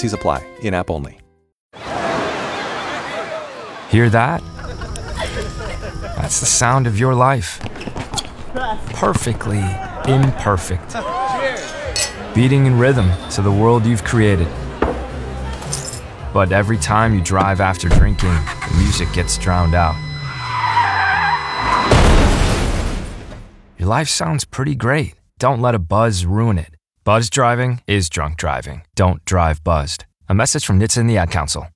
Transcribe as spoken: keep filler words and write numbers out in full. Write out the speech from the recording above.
T&Cs apply. In-app only. Hear that? That's the sound of your life. Perfectly imperfect. Beating in rhythm to the world you've created. But every time you drive after drinking, the music gets drowned out. Your life sounds pretty great. Don't let a buzz ruin it. Buzz driving is drunk driving. Don't drive buzzed. A message from N H T S A and the Ad Council.